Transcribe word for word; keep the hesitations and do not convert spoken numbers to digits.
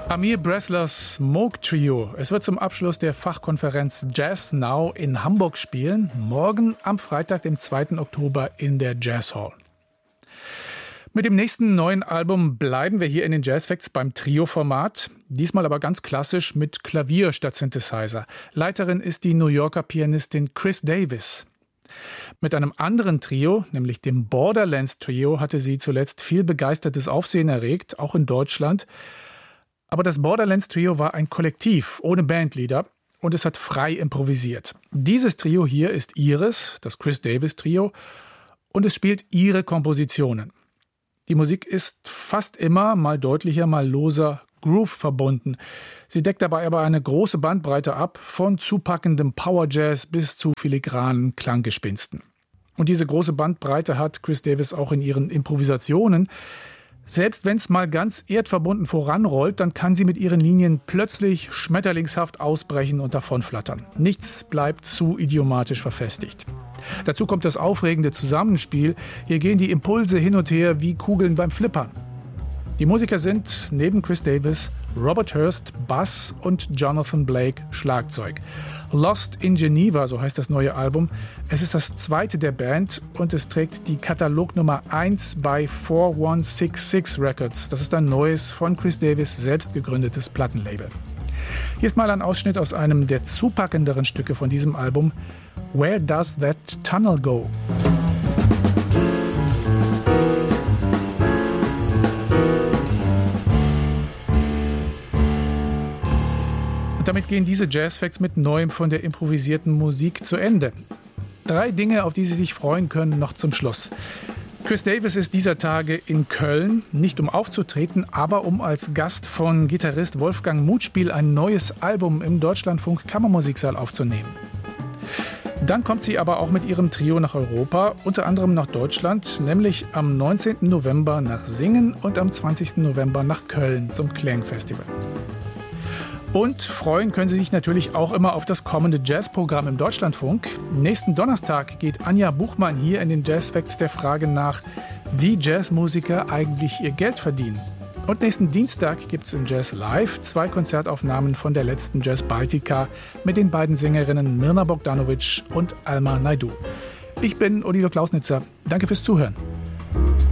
Amir Breslers Smoke Trio. Es wird zum Abschluss der Fachkonferenz Jazz Now in Hamburg spielen. Morgen am Freitag, dem zweiten Oktober in der Jazz Hall. Mit dem nächsten neuen Album bleiben wir hier in den Jazz Facts beim Trio-Format. Diesmal aber ganz klassisch mit Klavier statt Synthesizer. Leiterin ist die New Yorker Pianistin Chris Davis. Mit einem anderen Trio, nämlich dem Borderlands Trio, hatte sie zuletzt viel begeistertes Aufsehen erregt, auch in Deutschland. Aber das Borderlands Trio war ein Kollektiv ohne Bandleader und es hat frei improvisiert. Dieses Trio hier ist ihres, das Chris Davis Trio, und es spielt ihre Kompositionen. Die Musik ist fast immer, mal deutlicher, mal loser Groove verbunden. Sie deckt dabei aber eine große Bandbreite ab, von zupackendem Power-Jazz bis zu filigranen Klanggespinsten. Und diese große Bandbreite hat Chris Davis auch in ihren Improvisationen. Selbst wenn es mal ganz erdverbunden voranrollt, dann kann sie mit ihren Linien plötzlich schmetterlingshaft ausbrechen und davonflattern. Nichts bleibt zu idiomatisch verfestigt. Dazu kommt das aufregende Zusammenspiel. Hier gehen die Impulse hin und her wie Kugeln beim Flippern. Die Musiker sind neben Chris Davis Robert Hurst, Bass und Jonathan Blake, Schlagzeug. Lost in Geneva, so heißt das neue Album. Es ist das zweite der Band und es trägt die Katalognummer eins bei vier eins sechs sechs Records. Das ist ein neues, von Chris Davis selbst gegründetes Plattenlabel. Hier ist mal ein Ausschnitt aus einem der zupackenderen Stücke von diesem Album. Where Does That Tunnel Go? Und damit gehen diese Jazz Facts mit Neuem von der improvisierten Musik zu Ende. Drei Dinge, auf die Sie sich freuen können, noch zum Schluss. Chris Davis ist dieser Tage in Köln, nicht um aufzutreten, aber um als Gast von Gitarrist Wolfgang Mutspiel ein neues Album im Deutschlandfunk Kammermusiksaal aufzunehmen. Dann kommt sie aber auch mit ihrem Trio nach Europa, unter anderem nach Deutschland, nämlich am neunzehnten November nach Singen und am zwanzigsten November nach Köln zum Klangfestival. Und freuen können Sie sich natürlich auch immer auf das kommende Jazzprogramm im Deutschlandfunk. Nächsten Donnerstag geht Anja Buchmann hier in den Jazz Facts der Frage nach, wie Jazzmusiker eigentlich ihr Geld verdienen. Und nächsten Dienstag gibt es im Jazz Live zwei Konzertaufnahmen von der letzten Jazz Baltica mit den beiden Sängerinnen Mirna Bogdanovic und Alma Naidoo. Ich bin Odilo Klausnitzer. Danke fürs Zuhören.